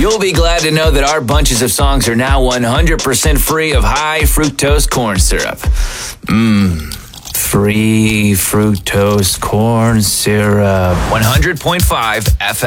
You'll be glad to know that our bunches of songs are now 100% free of high fructose corn syrup. Free fructose corn syrup. 100.5 FM.